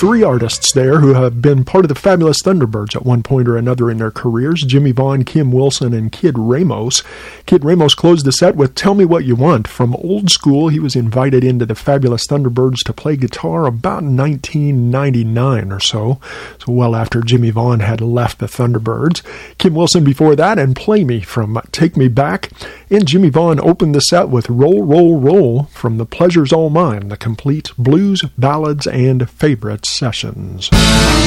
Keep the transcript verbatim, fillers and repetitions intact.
three artists there who have been part of the Fabulous Thunderbirds at one point or another in their careers: Jimmy Vaughn, Kim Wilson, and Kid Ramos. Kid Ramos closed the set with Tell Me What You Want. From Old School, he was invited into the Fabulous Thunderbirds to play guitar about nineteen ninety-nine or so, so well after Jimmy Vaughn had left the Thunderbirds. Kim Wilson before that, and Play Me from Take Me Back. And Jimmy Vaughn opened the set with Roll, Roll, Roll from The Pleasure's All Mine, the complete blues, ballads, and favorites sessions.